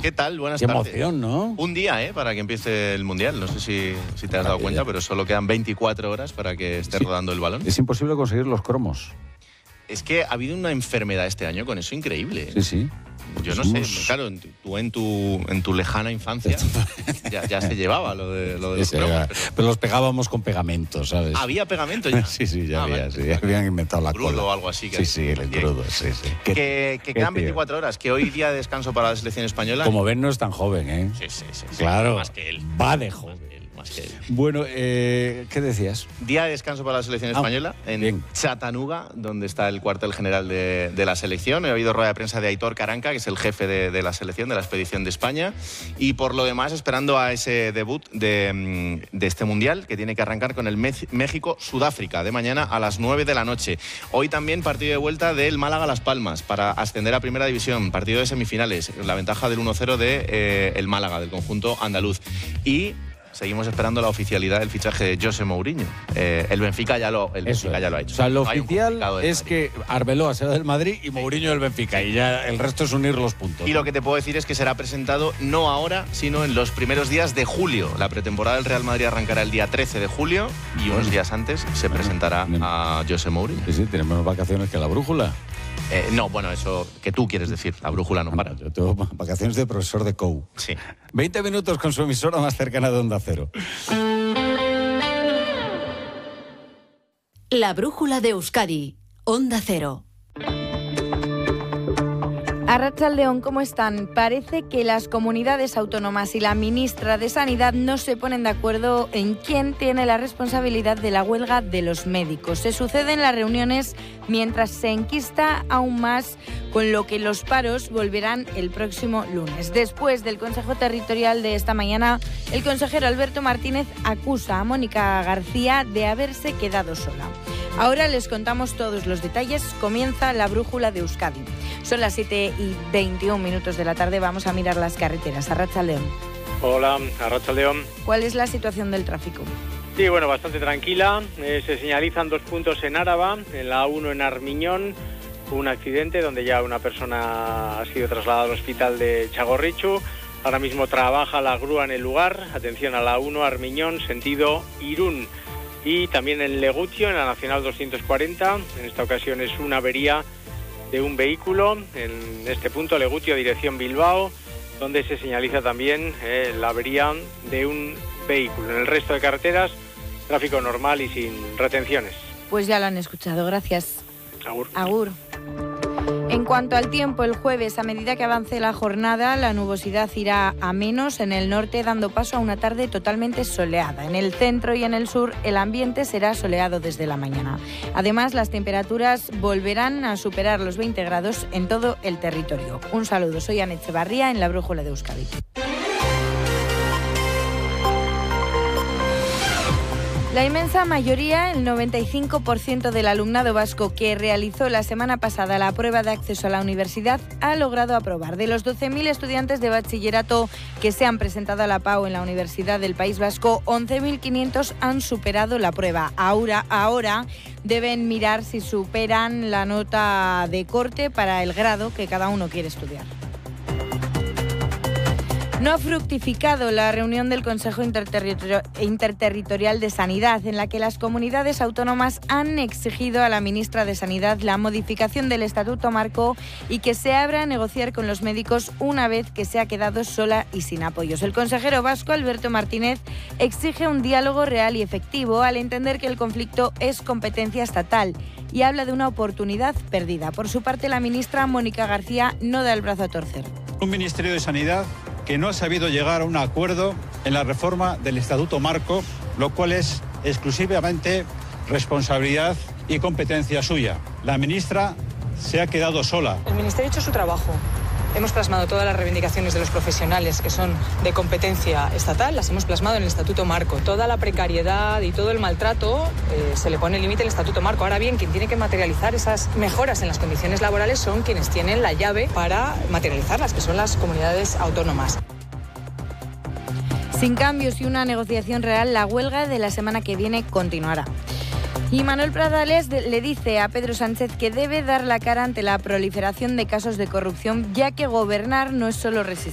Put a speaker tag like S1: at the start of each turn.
S1: ¿Qué tal? Buenas
S2: Qué
S1: tardes.
S2: emoción, ¿no?
S1: Un día, para que empiece el Mundial. No sé si te has dado cuenta, pero solo quedan 24 horas para que esté rodando el balón.
S2: Es imposible conseguir los cromos.
S1: Es que ha habido una enfermedad este año con eso increíble.
S2: Sí.
S1: Yo no sé, claro, tú en tu lejana infancia ya se llevaba lo de los cromos.
S2: Pero los pegábamos con pegamento, ¿sabes?
S1: ¿Había pegamento ya?
S2: Sí, ya había, sí. Habían inventado la cola.
S1: Crudo o algo así.
S2: Sí, el crudo, sí.
S1: Que quedan 24 horas, que hoy día de descanso para la selección española.
S2: Como ven, no es tan joven, ¿eh?
S1: Sí.
S2: Claro,
S1: más que él.
S2: Va de joven. Bueno, ¿qué decías?
S1: Día de descanso para la selección española en Chattanooga, donde está el cuartel general de la selección. He oído rueda de prensa de Aitor Caranca, que es el jefe de la selección, de la expedición de España. Y por lo demás, esperando a ese debut de este Mundial, que tiene que arrancar con el México-Sudáfrica, de mañana a las 9 de la noche. Hoy también partido de vuelta del Málaga-Las Palmas, para ascender a Primera División. Partido de semifinales, la ventaja del 1-0 del Málaga, del conjunto andaluz. Y seguimos esperando la oficialidad del fichaje de José Mourinho. El Benfica ya lo ha hecho.
S2: O sea, lo oficial es que Arbeloa será del Madrid y Mourinho del Benfica. Y ya el resto es unir los puntos.
S1: Y lo que te puedo decir es que será presentado no ahora, sino en los primeros días de julio. La pretemporada del Real Madrid arrancará el día 13 de julio y unos días antes se presentará a José Mourinho.
S2: Sí, tenemos menos vacaciones que la brújula.
S1: No, bueno, eso que tú quieres decir. La brújula no para.
S2: Yo tengo vacaciones de profesor de COU.
S1: Sí.
S2: 20 minutos con su emisora más cercana de Onda Cero.
S3: La brújula de Euskadi, Onda Cero.
S4: Arratsaldeon, ¿cómo están? Parece que las comunidades autónomas y la ministra de Sanidad no se ponen de acuerdo en quién tiene la responsabilidad de la huelga de los médicos. Se suceden las reuniones mientras se enquista aún más, con lo que los paros volverán el próximo lunes. Después del Consejo Territorial de esta mañana, el consejero Alberto Martínez acusa a Mónica García de haberse quedado sola. Ahora les contamos todos los detalles. Comienza la brújula de Euskadi. Son las 7:21 de la tarde. Vamos a mirar las carreteras. Arratsaldeon.
S5: Hola, Arratsaldeon.
S4: ¿Cuál es la situación del tráfico?
S5: Sí, bueno, bastante tranquila. Se señalizan 2 puntos en Áraba, en la A1 en Armiñón. Hubo un accidente donde ya una persona ha sido trasladada al hospital de Txagorritxu. Ahora mismo trabaja la grúa en el lugar. Atención a la A1 Armiñón, sentido Irún. Y también en Legutio, en la Nacional 240. En esta ocasión es una avería de un vehículo. En este punto, Legutio, dirección Bilbao, donde se señaliza también la avería de un vehículo. En el resto de carreteras, tráfico normal y sin retenciones.
S4: Pues ya lo han escuchado. Gracias.
S5: Agur.
S4: Agur. En cuanto al tiempo, el jueves, a medida que avance la jornada, la nubosidad irá a menos en el norte, dando paso a una tarde totalmente soleada. En el centro y en el sur, el ambiente será soleado desde la mañana. Además, las temperaturas volverán a superar los 20 grados en todo el territorio. Un saludo, soy Ana Echevarría en la Brújula de Euskadi. La inmensa mayoría, el 95% del alumnado vasco que realizó la semana pasada la prueba de acceso a la universidad ha logrado aprobar. De los 12.000 estudiantes de bachillerato que se han presentado a la PAU en la Universidad del País Vasco, 11.500 han superado la prueba. Ahora deben mirar si superan la nota de corte para el grado que cada uno quiere estudiar. No ha fructificado la reunión del Consejo Interterritorial de Sanidad, en la que las comunidades autónomas han exigido a la ministra de Sanidad la modificación del Estatuto Marco y que se abra a negociar con los médicos una vez que se ha quedado sola y sin apoyos. El consejero vasco, Alberto Martínez, exige un diálogo real y efectivo al entender que el conflicto es competencia estatal y habla de una oportunidad perdida. Por su parte, la ministra Mónica García no da el brazo a torcer.
S6: Un Ministerio de Sanidad que no ha sabido llegar a un acuerdo en la reforma del Estatuto Marco, lo cual es exclusivamente responsabilidad y competencia suya. La ministra se ha quedado sola.
S7: El Ministerio ha hecho su trabajo. Hemos plasmado todas las reivindicaciones de los profesionales que son de competencia estatal, las hemos plasmado en el Estatuto Marco. Toda la precariedad y todo el maltrato se le pone el límite al Estatuto Marco. Ahora bien, quien tiene que materializar esas mejoras en las condiciones laborales son quienes tienen la llave para materializarlas, que son las comunidades autónomas.
S4: Sin cambios y una negociación real, la huelga de la semana que viene continuará. Y Manuel Pradales le dice a Pedro Sánchez que debe dar la cara ante la proliferación de casos de corrupción, ya que gobernar no es solo resistir.